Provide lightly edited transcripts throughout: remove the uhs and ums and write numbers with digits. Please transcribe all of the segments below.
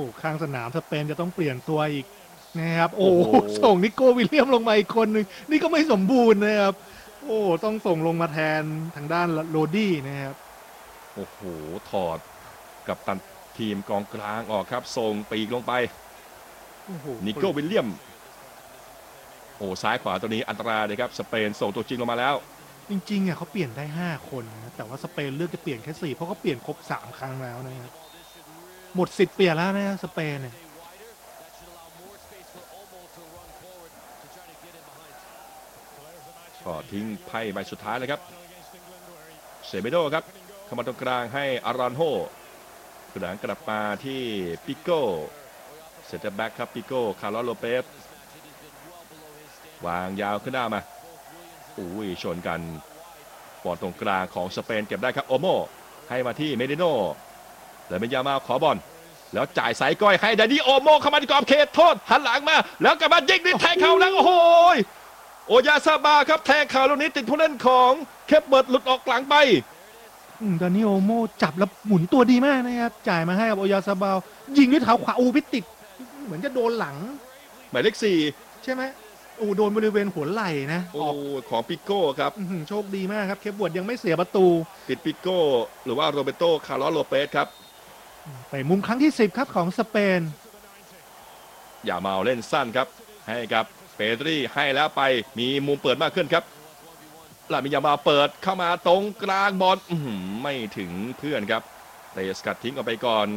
ข้างสนามสเปนจะต้องเปลี่ยนตัวอีกนะครับโอ้โอ้โหส่งนิโก้วิลเลียมลงมาอีกคนหนึ่งนี่ก็ไม่สมบูรณ์นะครับโอ้ต้องส่งลงมาแทนทางด้านโรดี้นะครับโอ้โหถอดกับตันทีมกองกลางออกครับส่งปีกลงไปโอ้โหนิโก้วิลเลียมโอ้ซ้ายขวาตัวนี้อันตรายเลยครับสเปนส่งตัวจริงลงมาแล้วจริงๆอ่ะเขาเปลี่ยนได้ 5 คนนะแต่ว่าสเปนเลือกจะเปลี่ยนแค่ 4เพราะเขาเปลี่ยนครบ 3 ครั้งแล้วนะครับหมดสิทธิ์เปลี่ยนแล้วนะสเปนเนี่ยก็ทิ้งไพ่ใบสุดท้ายเลยครับเซเบโดครับเข้ามาตรงกลางให้อารอนโฮหลังกลับมาที่ปิโก้เซนเตอร์แบ็กครับปิโก้คาร์ลอสโลเปสวางยาวขึ้นหน้ามาอุ้ยชนกันบอลตรงกลางของสเปนเก็บได้ครับโอโมให้มาที่เมดิโนแล้วเมยามาขอบอลแล้วจ่ายสายก้อยให้ดานิโอโมเข้ามาที่กรอบเขตโทษหันหลังมาแล้วกลับมายิงนิดแทงเข่าหลังโอ้โหโอยาซาบาครับแทงข่าวลูกนี้ติดผู้เล่นของเคปเบิร์ดหลุดออกหลังไปดานิโอโมจับแล้วหมุนตัวดีมากนะครับจ่ายมาให้กับโอยาซาบาลยิงด้วยเท้าขวาพิติดเหมือนจะโดนหลังหมายเลข4 ใช่ไหมโดนบริเวณหัวไหล่นะโอ้ของปิโก้ครับโชคดีมากครับเคปบวดยังไม่เสียประตูติดปิโก้หรือว่าโรเบโตคาร์ลอสโลเปสครับไปมุมครั้งที่ 10ครับของสเปนอย่ามาเล่นสั้นครับให้กับเปดรีให้แล้วไปมีมุมเปิดมากขึ้นครับลามิยามาเปิดเข้ามาตรงกลางบอลไม่ถึงเพื่อนครับเตะสกัดทิ้งออกไปก่อน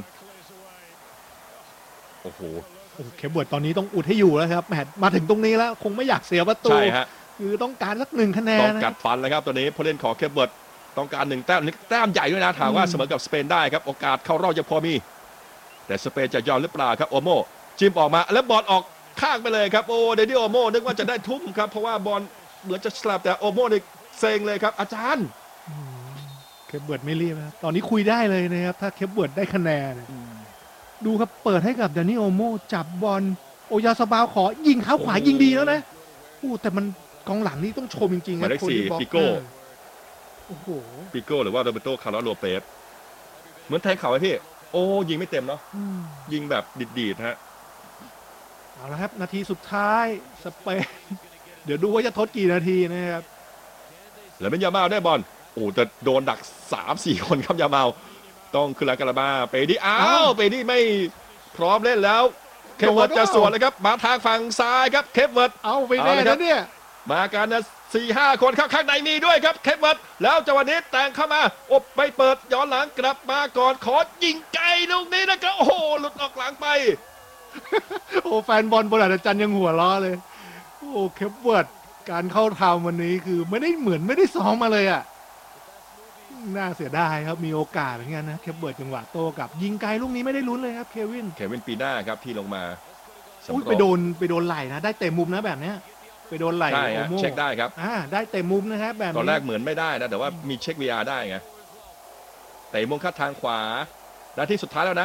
โอ้โหเคปบวดตอนนี้ต้องอุดให้อยู่แล้วครับแมตช์มาถึงตรงนี้แล้วคงไม่อยากเสียประตูใช่ฮะคือต้องการสัก1 คะแนต้นองนะกัดฟันแล้วครับตัวนี้ผู้เล่นของเคปเบิร์ดต้องการ1 แต้มแต้มใหญ่ด้วยนะถามว่าเสมอกับสเปนได้ครับโอกาสเข้ารอบจะพอมีแต่สเปนจะยอมหรือเปล่าครับโอโมจิ้มออกมาแล้วบอลออกข้างไปเลยครับโอ้เดนิโอโมนึกว่าจะได้ทุ่มครับเพราะว่าบอลเหมือนจะสลับแต่โอโมนี่เซ็งเลยครับอาจารย์เคปบวดไม่รีบนะตอนนี้คุยได้เลยนะครับถ้าเคปบวดได้คะแนนดูครับเปิดให้กับดานิโอโมจับบอลโอยาซาบาลขอยิงเท้าขวายิงดีแล้วนะแต่มันกองหลังนี่ต้องชมจริงๆหมายเลขโทนี่ 4 บ็อกปิโก้โอ้โหปิโก้หรือว่าโรเบโตคาร์ลอสโลเปสเหมือนแทงเข่าไว้พี่โอ้ยิงไม่เต็มเนาะยิงแบบดีดๆฮะเอาละครับนาทีสุดท้ายสเปน เดี๋ยวดูว่าจะทดกี่นาทีนะครับแล้วเป็นยามาได้บอลโอ้แต่โดนดัก 3-4 คนครับยามาต้องขึ้นหลังกระบาเปดี้อ้าวเปดี้ไม่พร้อมเล่นแล้วเคปเวิร์ดจะสวนเลยครับมาทางฝั่งซ้ายครับเคปเวิร์ดเอาไปแน่นะเนี่ยมากันนะ4-5 คนข้างในมีด้วยครับเคปเวิร์ดแล้วจังหวะนี้แต่งเข้ามาอบไปเปิดย้อนหลังกลับมาก่อนขอยิงไกลลูกนี้นะครับโอ้โหหลุดออกหลังไปแฟนบอลบนอาจารย์ยังหัวล้อเลย เคปเวิร์ดการเข้าทำวันนี้คือไม่ได้ซ้อมมาเลยอ่ะน่าเสียดายครับมีโอกาสเหมือนกันนะเคปเวิร์ดจังหวะโต้กลับยิงไกลลูกนี้ไม่ได้ลุ้นเลยครับเควินปีหน้าครับที่ลงมาสำรองไปโดนไหล่นะได้เตะมุมนะแบบเนี้ยไปโดนไหล่ใช่โอฮะโมเช็คได้ครับได้เตะมุมนะครับแบบนี้ตอนแรกเหมือนไม่ได้นะแต่ว่ามีเช็ค VR ได้ไงแต่มุมคัดทางขวานาทีสุดท้ายแล้วนะ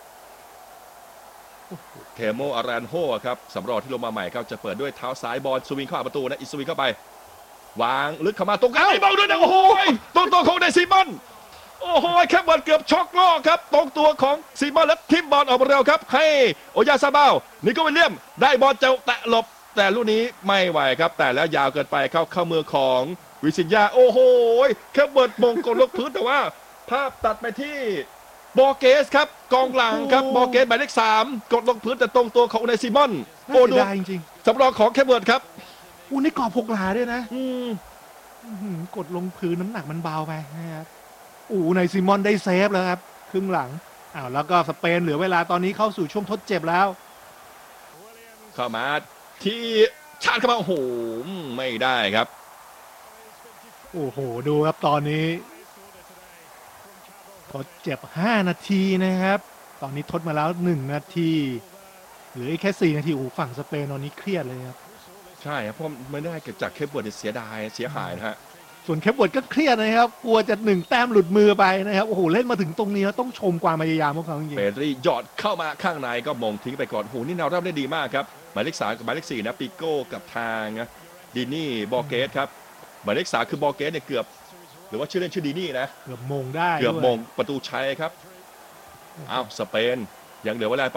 เทโมอารันโฮครับสำรองที่ลงมาใหม่ครับจะเปิดด้วยเท้าซ้ายบอลสวิงเข้าประตูนะอิสวิงเข้าไปวางลึกเข้ามาตรงกลางไม่เบาด้วยนะโอ้โหตรงตัวของเดซิมอนโอ้โหแคปบอลเกือบช็อกล้อครับตรงตัวของซีมอนและทิมบอลออกมาเร็วครับให้โอยาซาบาลนิโก้วิลเลียมได้บอลจะแตะหลบแต่ลูกนี้ไม่ไหวครับแต่แล้วยาวเกินไปเข้ามือของวิสินยาโอ้โหแคปบอลมงกลลงพื้นแต่ว่าภาพตัดไปที่บอเกสครับกองหลังครับบอเกสหมายเลข3กดลงพื้นแต่ตรงตัวของเดซิมอนน่าเสียดายจริงสำรองของแคปเบิร์ดครับๆนี่กรอบ6 หลาด้วยนะกดลงพื้นน้ำหนักมันเบาไปนะครับในซิมอนได้เซฟแล้วครับครึ่งหลังแล้วก็สเปนเหลือเวลาตอนนี้เข้าสู่ช่วงทดเจ็บแล้วเข้ามาที่ชาร์จเข้ามาโอ้โหไม่ได้ครับดูครับตอนนี้ทดเจ็บ5 นาทีนะครับตอนนี้ทดมาแล้ว1 นาทีเหลืออีกแค่4 นาทีฝั่งสเปนตอนนี้เครียดเลยครับใช่ครับเพราะไม่ได้เกิดจากเคปเบิร์ดเสียดายเสียหายนะฮะส่วนเคปเวิร์ดก็เครียดนะครับกลัวจะ1 แต้มหลุดมือไปนะครับเล่นมาถึงตรงนี้แล้วต้องชมความพยายามของเขาจริงเปรีหยอดเข้ามาข้างในก็มงทิ้งไปก่อนโอ้โหนี่แนวรับได้ดีมากครับหมายเลข3กับหมายเลข4นะปิโก้กับทางดินี่บอเกสครับหมายเลข3คือบอเกสเนี่ยเกือบหรือว่าชื่อเล่นชื่อดินี่นะเกือบมงได้เกือบด้วยมงประตูชัยครับอ้าวสเปนยังเหลือเวลา